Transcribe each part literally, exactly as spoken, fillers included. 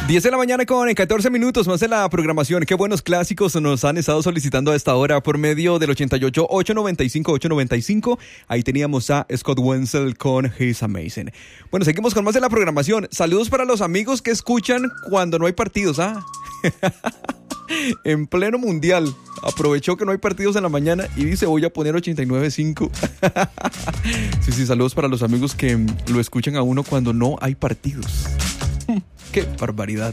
diez de la mañana con catorce minutos más de la programación. Qué buenos clásicos nos han estado solicitando a esta hora por medio del ochenta y ocho, ochocientos noventa y cinco, ochocientos noventa y cinco. Ahí teníamos a Scott Wenzel con He's Amazing. Bueno, seguimos con más de la programación. Saludos para los amigos que escuchan cuando no hay partidos, ¿ah? En pleno mundial. Aprovechó que no hay partidos en la mañana y dice voy a poner ochenta y nueve punto cinco. Sí, sí, saludos para los amigos que lo escuchan a uno cuando no hay partidos. ¡Qué barbaridad!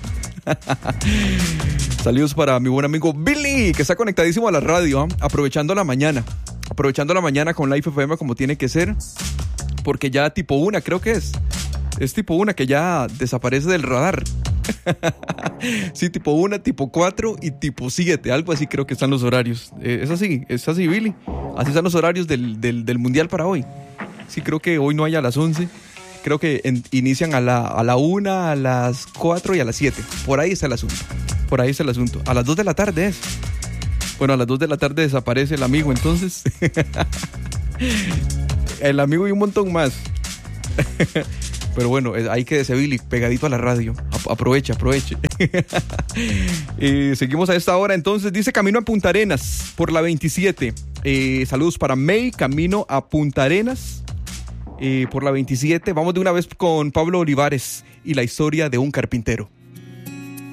Saludos para mi buen amigo Billy, que está conectadísimo a la radio, ¿eh? aprovechando la mañana. Aprovechando la mañana con Life F M como tiene que ser. Porque ya tipo una, creo que es. Es tipo una que ya desaparece del radar. Sí, tipo una, tipo cuatro y tipo siete. Algo así creo que están los horarios. Eh, es así, es así, Billy. Así están los horarios del, del, del mundial para hoy. Sí, creo que hoy no hay a las once. Creo que en, inician a la, a la una, a las cuatro y a las siete. Por ahí está el asunto. Por ahí está el asunto. A las dos de la tarde es. Bueno, a las dos de la tarde desaparece el amigo, entonces. El amigo y un montón más. Pero bueno, ahí quédese, Billy, pegadito a la radio. Aproveche, aproveche. eh, seguimos a esta hora, entonces. Dice camino a Punta Arenas por la veintisiete. Eh, saludos para May, camino a Punta Arenas. Eh, por la veintisiete, vamos de una vez con Pablo Olivares y la historia de un carpintero.